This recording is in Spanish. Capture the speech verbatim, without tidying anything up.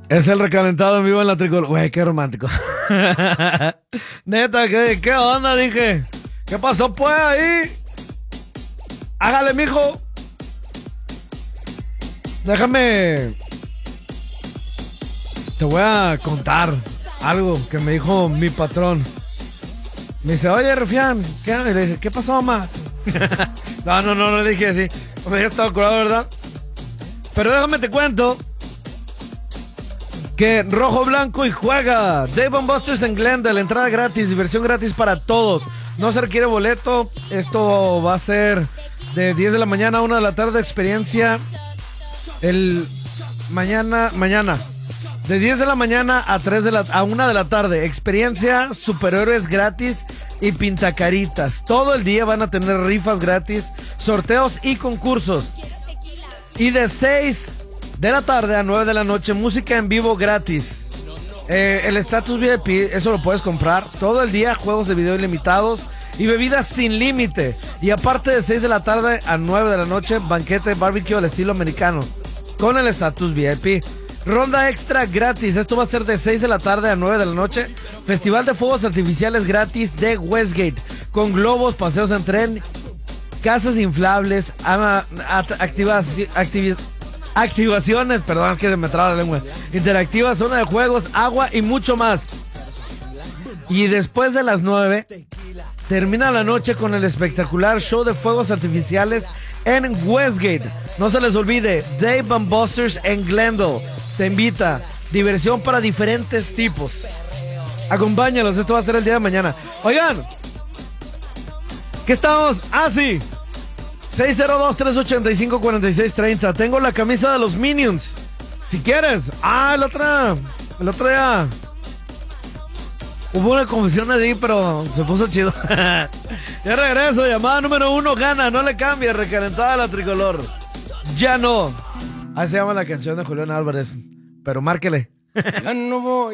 Es el recalentado en vivo en la tricolor. Güey, qué romántico. Neta, ¿qué, ¿qué onda? Dije. ¿Qué pasó pues ahí? Hágale, mijo. Déjame. Te voy a contar algo que me dijo mi patrón. Me dice, oye, Rufián, ¿qué? Y le dije, ¿qué pasó, mamá? no, no, no, no le dije así. Me había estado curado, ¿verdad? Pero déjame te cuento que Rojo Blanco y juega Dave and Buster's en Glendale, entrada gratis, diversión gratis para todos. No se requiere boleto. Esto va a ser de diez de la mañana a una de la tarde. Experiencia el mañana, mañana. De diez de la mañana a tres de la a una de la tarde. Experiencia superhéroes gratis y pintacaritas. Todo el día van a tener rifas gratis, sorteos y concursos. Y de seis de la tarde a nueve de la noche, música en vivo gratis. Eh, el estatus V I P, eso lo puedes comprar todo el día, juegos de video ilimitados y bebidas sin límite. Y aparte de seis de la tarde a nueve de la noche, banquete barbecue al estilo americano con el estatus V I P. Ronda extra gratis, esto va a ser de seis de la tarde a nueve de la noche. Festival de fuegos artificiales gratis de Westgate, con globos, paseos en tren, casas inflables, ama, at, activas, activi, activaciones, perdón, es que se me traba la lengua, interactivas, zona de juegos, agua y mucho más. Y después de las nueve, termina la noche con el espectacular show de fuegos artificiales en Westgate. No se les olvide, Dave and Buster's en Glendale te invita. Diversión para diferentes tipos. Acompáñalos, esto va a ser el día de mañana. Oigan, ¿qué estamos? Ah, sí. seis cero dos, tres ocho cinco, cuatro seis tres cero. Tengo la camisa de los Minions. Si quieres. Ah, el otro. El otro día. Hubo una confusión ahí, pero se puso chido. Ya regreso. Llamada número uno gana. No le cambie. Recalentada la tricolor. Ya no. Así se llama la canción de Julián Álvarez. Pero márquele. Ya no voy.